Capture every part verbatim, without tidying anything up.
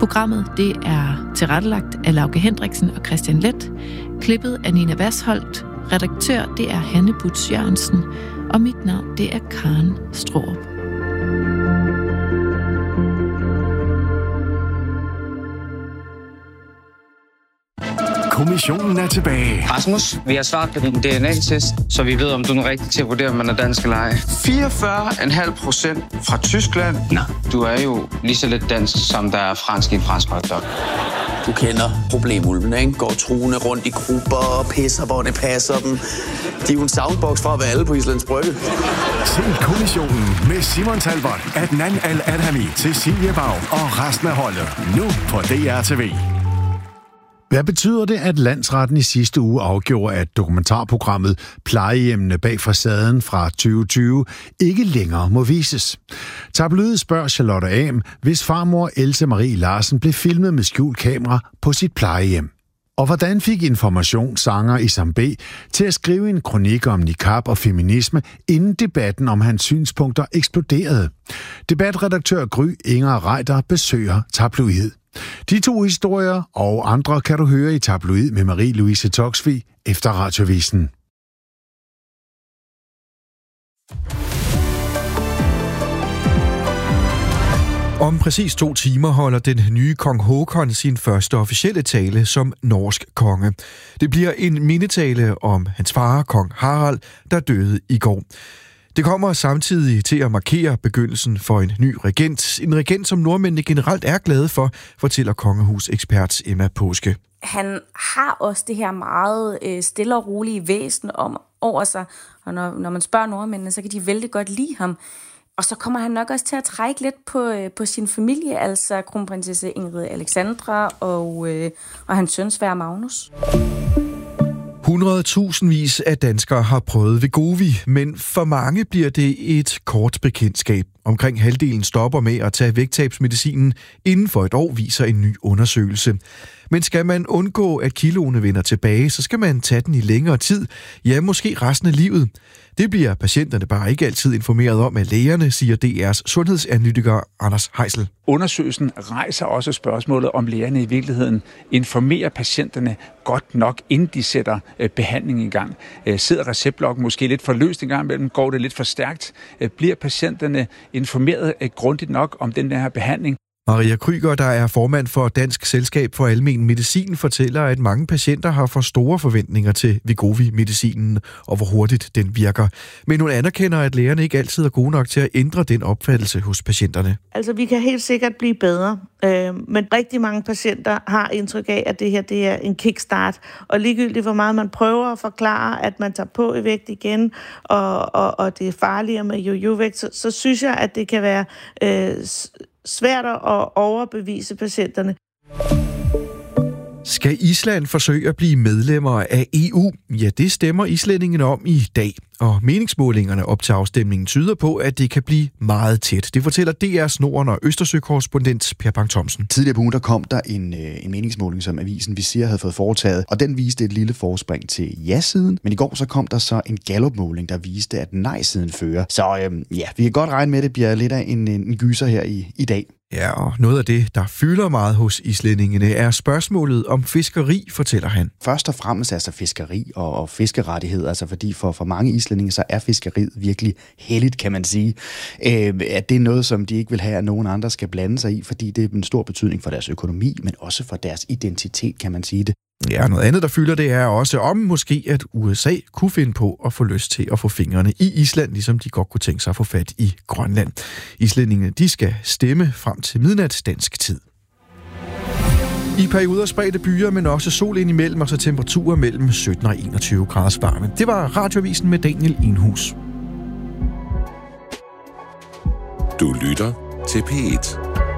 Programmet det er tilrettelagt af Lauke Hendriksen og Christian Leth, klippet af Nina Vasholdt, redaktør det er Hanne Butz Jørgensen, og mit navn det er Karen Straarup. Kommissionen er tilbage. Rasmus, vi har svaret på din D N A-test, så vi ved, om du er rigtig til at vurdere, om man er dansk eller ej. fireogfyrre komma fem procent fra Tyskland. Nå, du er jo lige så lidt dansk, som der er fransk i en fransk hotdog. Du kender problemulven, ikke? Går truende rundt i grupper og pisser, hvor det passer dem. De er jo en soundbox fra at være alle på Islands Brygge. Se Kommissionen med Simon Talbot, Adnan Al-Adhami, Cecilie Bau og resten af holdet. Nu på D R T V. Hvad betyder det, at landsretten i sidste uge afgjorde, at dokumentarprogrammet Plejehjemmene bag facaden fra tyve tyve ikke længere må vises? Tabloidet spørger Charlotte Am, hvis farmor Else Marie Larsen blev filmet med skjult kamera på sit plejehjem. Og hvordan fik Information sanger Isam B til at skrive en kronik om niqab og feminisme, inden debatten om hans synspunkter eksploderede? Debatredaktør Gry Inger Reiter besøger tabloidet. De to historier og andre kan du høre i tabloid med Marie-Louise Toksvig efter Radiovisen. Om præcis to timer holder den nye kong Håkon sin første officielle tale som norsk konge. Det bliver en mindetale om hans far, kong Harald, der døde i går. Det kommer samtidig til at markere begyndelsen for en ny regent. En regent, som nordmændene generelt er glade for, fortæller kongehusekspert Emma Påske. Han har også det her meget øh, stille og rolige væsen om, over sig, og når, når man spørger nordmændene, så kan de vældig godt lide ham. Og så kommer han nok også til at trække lidt på, øh, på sin familie, altså kronprinsesse Ingrid Alexandra og, øh, og hans søn Sverre Magnus. Hundredtusindvis af danskere har prøvet Wegovy, men for mange bliver det et kort bekendtskab. Omkring halvdelen stopper med at tage vægttabsmedicinen inden for et år, viser en ny undersøgelse. Men skal man undgå, at kiloene vender tilbage, så skal man tage den i længere tid, ja, måske resten af livet. Det bliver patienterne bare ikke altid informeret om af lægerne, siger D R's sundhedsanalytiker Anders Heisel. Undersøgelsen rejser også spørgsmålet, om lægerne i virkeligheden informerer patienterne godt nok, inden de sætter behandling i gang. Sidder receptblokken måske lidt for løst en gang imellem? Går det lidt for stærkt? Bliver patienterne informeret grundigt nok om den her behandling? Maria Kryger, der er formand for Dansk Selskab for Almen Medicin, fortæller, at mange patienter har for store forventninger til Wegovy-medicinen og hvor hurtigt den virker. Men hun anerkender, at lægerne ikke altid er gode nok til at ændre den opfattelse hos patienterne. Altså, vi kan helt sikkert blive bedre, øh, men rigtig mange patienter har indtryk af, at det her det er en kickstart. Og ligegyldigt hvor meget man prøver at forklare, at man tager på i vægt igen, og, og, og det er farligere med jojo-vægt, så, så synes jeg, at det kan være Øh, svært at overbevise patienterne. Skal Island forsøge at blive medlemmer af E U? Ja, det stemmer islændingene om i dag. Og meningsmålingerne op til afstemningen tyder på, at det kan blive meget tæt. Det fortæller D R's Norden- og Østersø-korrespondent Per Bang-Thomsen. Tidligere på ugen der kom der en, en meningsmåling, som avisen Visir havde fået foretaget, og den viste et lille forspring til ja-siden. Men i går så kom der så en Gallup-måling, der viste, at nej-siden fører. Så øhm, ja, vi kan godt regne med, at det bliver lidt af en, en gyser her i, i dag. Ja, og noget af det, der fylder meget hos islændingene, er spørgsmålet om fiskeri, fortæller han. Først og fremmest altså fiskeri og, og fiskerettigheder, altså fordi for, for mange islændinge, så er fiskeriet virkelig helligt, kan man sige. Øh, at det er noget, som de ikke vil have, at nogen andre skal blande sig i, fordi det er en stor betydning for deres økonomi, men også for deres identitet, kan man sige det. Ja, noget andet, der fylder det, er også om måske, at U S A kunne finde på at få lyst til at få fingrene i Island, ligesom de godt kunne tænke sig at få fat i Grønland. Islændingene, de skal stemme frem til midnat dansk tid. I perioder spredte byer, men også sol indimellem, og så temperaturer mellem sytten og enogtyve grader varme. Det var Radioavisen med Daniel Enhus. Du lytter til P et.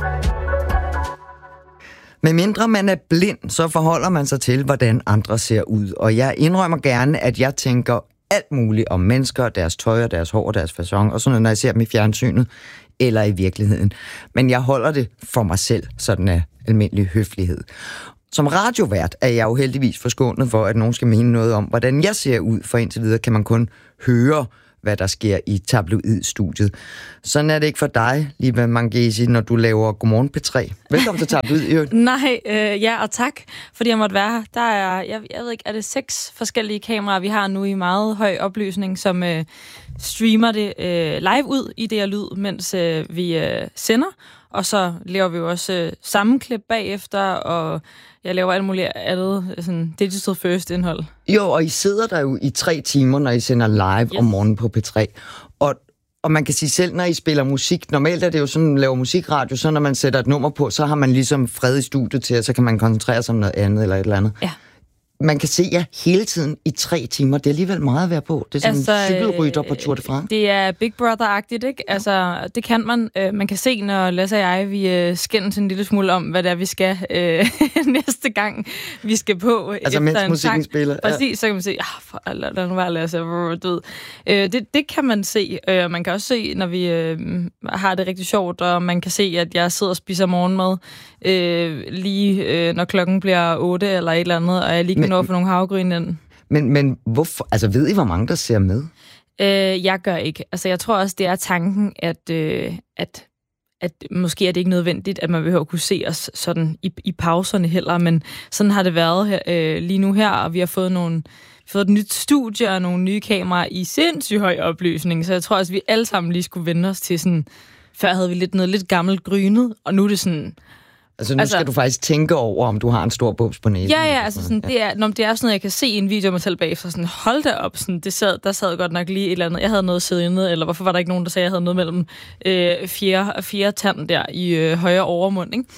Med mindre man er blind, så forholder man sig til, hvordan andre ser ud. Og jeg indrømmer gerne, at jeg tænker alt muligt om mennesker, deres tøj, deres hår, deres facon, og sådan noget, når jeg ser dem i fjernsynet eller i virkeligheden. Men jeg holder det for mig selv, sådan af almindelig høflighed. Som radiovært er jeg jo heldigvis forskånet for, at nogen skal mene noget om, hvordan jeg ser ud, for indtil videre kan man kun høre, hvad der sker i tabloidstudiet. Sådan er det ikke for dig, Liva Mangesi, når du laver Godmorgen P tre. Velkommen til Tabloid. Nej, øh, ja, og tak, fordi jeg måtte være her. Der er, jeg, jeg ved ikke, er det seks forskellige kameraer, vi har nu i meget høj opløsning, som øh, streamer det øh, live ud i det her lyd, mens øh, vi øh, sender. Og så laver vi jo også øh, sammenklip bagefter, og jeg laver alt muligt andet sådan digital first indhold. Jo, og I sidder der jo i tre timer, når I sender live yes. om morgenen på P tre. Og, og man kan sige selv, når I spiller musik, normalt er det jo sådan, laver musikradio, så når man sætter et nummer på, så har man ligesom fred i studiet til, og så kan man koncentrere sig om noget andet eller et eller andet. Ja. Man kan se jer hele tiden i tre timer. Det er alligevel meget at være på. Det er sådan altså, en cykelrytter på Tour de France. Det er Big Brother-agtigt, ikke? Altså, det kan man. Man kan se, når Lasse og jeg, vi skændes en lille smule om, hvad det er, vi skal øh, næste gang, vi skal på. Altså, mens musikken sang. Spiller. Præcis, ja. Så kan man se, ah, lad nu være, Lasse. Du ved. Øh, det, det kan man se. Øh, man kan også se, når vi øh, har det rigtig sjovt, og man kan se, at jeg sidder og spiser morgenmad, øh, lige øh, når klokken bliver otte eller et eller andet, og jeg lige kan nå for nogle havgryn ind. Men, men hvorfor? Altså, ved I, hvor mange der ser med? Øh, jeg gør ikke. Altså, jeg tror også, det er tanken, at, øh, at, at måske er det ikke nødvendigt, at man behøver at kunne se os sådan i, i pauserne heller, men sådan har det været her, øh, lige nu her, og vi har fået nogle fået et nyt studie og nogle nye kameraer i sindssygt høj opløsning, så jeg tror også, vi alle sammen lige skulle vende os til sådan, før havde vi lidt noget lidt gammelt grynet, og nu er det sådan. Altså nu altså, skal du faktisk tænke over, om du har en stor bums på næsen. Ja, ja, altså sådan, ja. Det, er, når det er sådan noget, jeg kan se i en video af mig selv bagefter, sådan, hold da op, sådan, det sad, der sad godt nok lige et eller andet, jeg havde noget siddende, eller hvorfor var der ikke nogen, der sagde, at jeg havde noget mellem øh, fjerde og fjerde tand der i øh, højre overmund, ikke?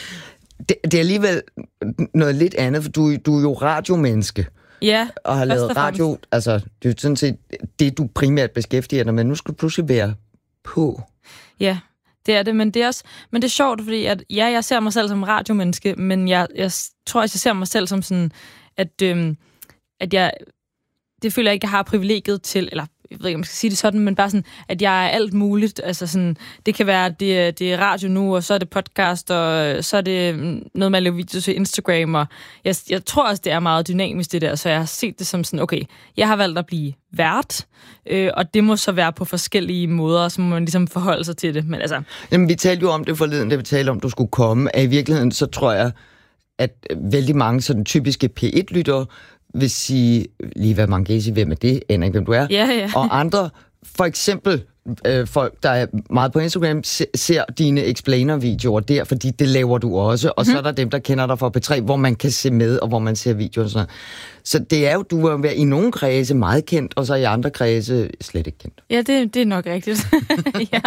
Det, det er alligevel noget lidt andet, for du, du er jo radiomenneske. Ja, og har lavet radio, altså det er sådan set det, du primært beskæftiger dig med. Nu skal du pludselig være på. Ja, det er det, men det er også, men det er sjovt, fordi at, ja, jeg ser mig selv som radiomenneske, men jeg, jeg tror også, jeg ser mig selv som sådan, at, øhm, at jeg, det føler jeg ikke, jeg har privilegiet til, eller jeg ved ikke, om jeg skal sige det sådan, men bare sådan, at jeg er alt muligt. Altså sådan, det kan være, at det, det er radio nu, og så er det podcast, og så er det noget med at lave videoer til Instagram, og jeg, jeg tror også, det er meget dynamisk det der, så jeg har set det som sådan, okay, jeg har valgt at blive vært, øh, og det må så være på forskellige måder, så må man ligesom forholde sig til det, men altså. Jamen, vi talte jo om det forleden, da vi talte om, du skulle komme, at i virkeligheden, så tror jeg, at vældig mange sådan typiske P et-lyttere vil sige, lige hvad Mangesi, hvem er det, aner ikke, hvem du er. Ja, ja. Og andre, for eksempel øh, folk, der er meget på Instagram, se, ser dine explainer-videoer der, fordi det laver du også. Og mm-hmm. så er der dem, der kender dig fra P tre, hvor man kan se med, og hvor man ser videoer og sådan noget. Så det er jo, du er i nogle kredse meget kendt, og så i andre kredse slet ikke kendt. Ja, det, det er nok rigtigt. Ja.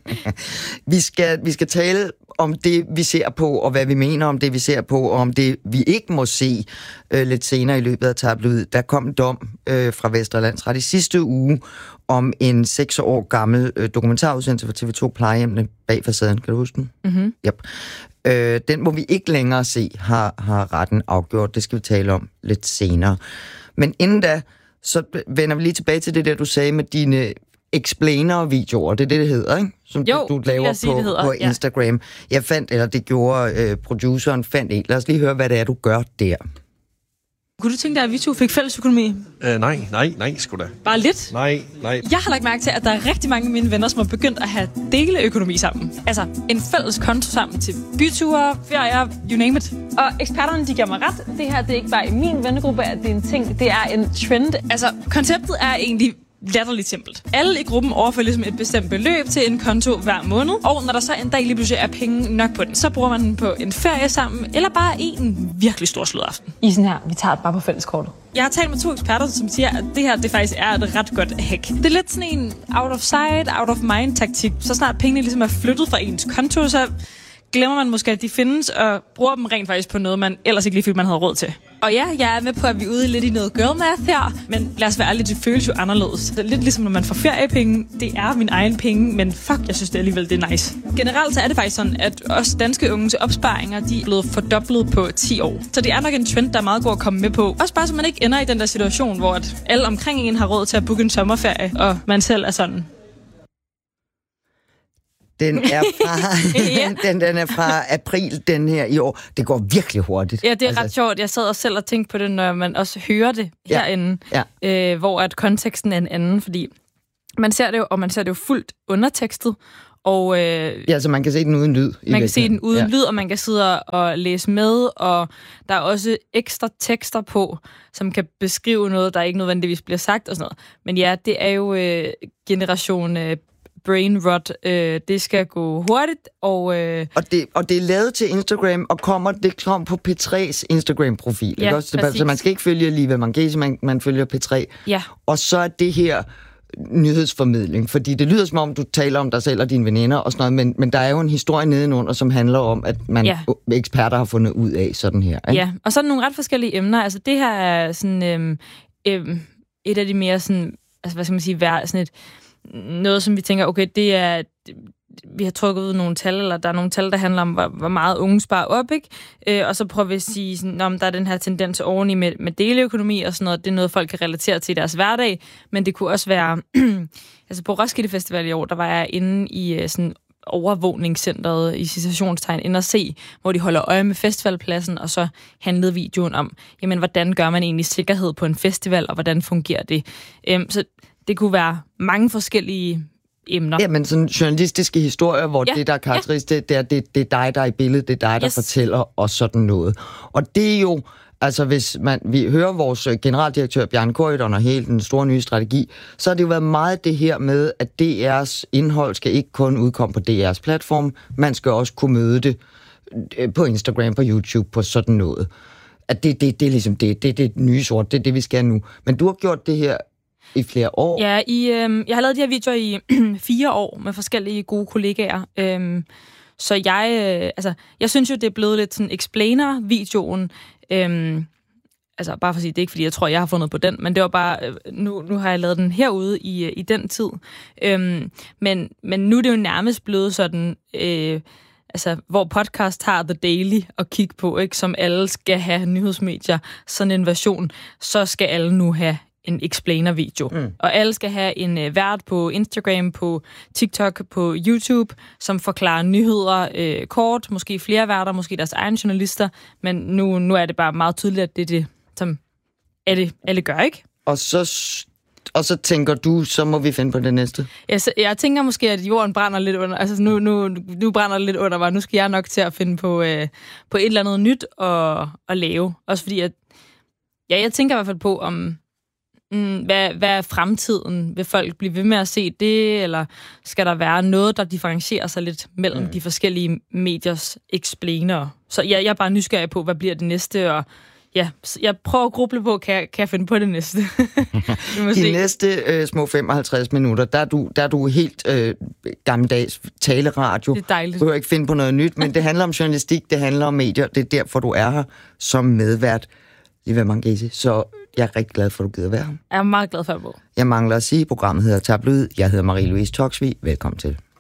vi, skal, vi skal tale om det, vi ser på, og hvad vi mener om det, vi ser på, og om det, vi ikke må se øh, lidt senere i løbet af tabloid. Der kom en dom øh, fra Vestre Landsret i sidste uge om en seks år gammel øh, dokumentarudsendelse for T V to Plejehjemmene bag facaden. Kan du huske den? Mm-hmm. Yep. Øh, den må vi ikke længere se, har, har retten afgjort. Det skal vi tale om lidt senere. Men inden da, så vender vi lige tilbage til det der, du sagde med dine explainer-videoer. Det er det, det hedder, ikke? Som jo, du, du laver sige, på, hedder, på Instagram. Ja. Jeg fandt, eller det gjorde øh, produceren, fandt en. Lad os lige høre, hvad det er, du gør der. Kunne du tænke dig, at vi to fik fælles økonomi? Øh, nej, nej, nej, sgu da. Bare lidt? Nej, nej. Jeg har lagt mærke til, at der er rigtig mange af mine venner, som har begyndt at have deleøkonomi sammen. Altså, en fælles konto sammen til byture, ferier, you name it. Og eksperterne, de giver mig ret. Det her, det er ikke bare i min vennegruppe, at det er en ting. Det er en trend. Altså, konceptet er egentlig latterligt simpelt. Alle i gruppen overfører ligesom et bestemt beløb til en konto hver måned, og når der så en dag lige pludselig er penge nok på den, så bruger man den på en ferie sammen, eller bare en virkelig stor sludaften. I sådan her, vi tager det bare på fælleskortet. Jeg har talt med to eksperter, som siger, at det her det faktisk er et ret godt hack. Det er lidt sådan en out of sight, out of mind taktik. Så snart pengene ligesom er flyttet fra ens konto, så glemmer man måske, at de findes, og bruger dem rent faktisk på noget, man ellers ikke lige fik, man havde råd til. Og ja, jeg er med på, at vi er ude lidt i noget girl math her, men lad os være ærlige, det føles jo anderledes. Det er lidt ligesom, når man får feriepenge. Det er min egen penge, men fuck, jeg synes det alligevel, det er nice. Generelt så er det faktisk sådan, at også danske unges opsparinger, de er blevet fordoblet på ti år. Så det er nok en trend, der er meget god at komme med på. Også bare så man ikke ender i den der situation, hvor at alle omkring en har råd til at booke en sommerferie, og man selv er sådan. Den er fra, ja. den, den er fra april, den her i år. Det går virkelig hurtigt. Ja, det er altså ret sjovt. Jeg sad også selv og tænkte på det, når man også hører det ja. herinde, ja. Øh, hvor at konteksten er en anden, fordi man ser det jo, og man ser det jo fuldt undertekstet. Og, øh, ja, så man kan se den uden lyd. Man kan se den uden ja. lyd, og man kan sidde og læse med, og der er også ekstra tekster på, som kan beskrive noget, der ikke nødvendigvis bliver sagt og sådan noget. Men ja, det er jo øh, generation øh, brain rot. Øh, det skal gå hurtigt, og... Øh, og, det, og det er lavet til Instagram, og kommer det kom på P tre's Instagram-profil. Ja, ikke også? Så man skal ikke følge Liva Mangesi, man, man følger P tre. Ja. Og så er det her nyhedsformidling, fordi det lyder som om, du taler om dig selv og dine veninder og sådan noget, men, men der er jo en historie nedenunder, som handler om, at man ja. eksperter har fundet ud af sådan her. Ikke? Ja, og så er der nogle ret forskellige emner. Altså det her er sådan øhm, øhm, et af de mere sådan, altså hvad skal man sige, vær, sådan et, noget som vi tænker, okay, det er, vi har trukket ud nogle tal, eller der er nogle tal, der handler om, hvor, hvor meget unge sparer op, ikke? Øh, og så prøver vi at sige, sådan, om der er den her tendens oveni med, med deleøkonomi og sådan noget. Det er noget, folk kan relatere til i deres hverdag, men det kunne også være... altså på Roskilde Festival i år, der var jeg inde i sådan overvågningscenteret i citationstegn inde og se, hvor de holder øje med festivalpladsen, og så handlede videoen om, jamen, hvordan gør man egentlig sikkerhed på en festival, og hvordan fungerer det? Øhm, så det kunne være mange forskellige emner. Ja, men sådan journalistiske historier, hvor ja, det, der er karakteristisk, ja. det, er, det, det er dig, der er i billedet, det er dig, der yes. fortæller, og sådan noget. Og det er jo, altså hvis man, vi hører vores generaldirektør, Bjarne Corydon, og hele den store nye strategi, så har det jo været meget det her med, at D R's indhold skal ikke kun udkomme på D R's platform, man skal også kunne møde det på Instagram, på YouTube, på sådan noget. At det, det, det er ligesom det, det, det er det nye sort, det er det, vi skal nu. Men du har gjort det her i flere år? Ja, i, øh, jeg har lavet de her videoer i fire år med forskellige gode kollegaer. Øh, så jeg, øh, altså, jeg synes jo, det er blevet lidt sådan explainer-videoen. Øh, altså, bare for at sige, det er ikke, fordi jeg tror, jeg har fundet på den, men det var bare, øh, nu, nu har jeg lavet den herude i, i den tid. Øh, men, men nu er det jo nærmest blevet sådan... Øh, altså, hvor podcast har The Daily at kigge på, ikke, som alle skal have nyhedsmedier, sådan en version, så skal alle nu have en explainer-video. Mm. Og alle skal have en uh, vært på Instagram, på TikTok, på YouTube, som forklarer nyheder øh, kort, måske flere værter, måske deres egen journalister, men nu, nu er det bare meget tydeligt, at det er det, som alle, alle gør, ikke? Og så, og så tænker du, så må vi finde på det næste? Ja, så jeg tænker måske, at jorden brænder lidt under, altså nu, nu, nu brænder det lidt under mig, nu skal jeg nok til at finde på, øh, på et eller andet nyt at, at lave. Også fordi, at, ja, jeg tænker i hvert fald på, om Hvad, hvad er fremtiden? Vil folk blive ved med at se det, eller skal der være noget, der differentierer sig lidt mellem mm. de forskellige mediers explainer? Så jeg, jeg er bare nysgerrig på, hvad bliver det næste, og ja, jeg prøver at gruble på, kan jeg, kan jeg finde på det næste? De se. næste øh, små femoghalvtreds minutter, der er du, der er du helt øh, gammeldags taleradio. Det er dejligt. Du behøver ikke finde på noget nyt, men det handler om journalistik, det handler om medier, det er derfor, du er her som medvært, Liva Mangesi. Så jeg er rigtig glad for, at du gider være her. Jeg er meget glad for at bo. Jeg mangler at sige, at programmet hedder Tabloid. Jeg hedder Marie-Louise Toksvig. Velkommen til.